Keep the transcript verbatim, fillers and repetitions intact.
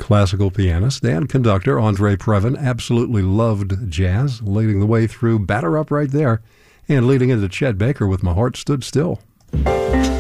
classical pianist and conductor Andre Previn absolutely loved jazz, leading the way through Batter Up right there, and leading into Chet Baker with My Heart Stood Still.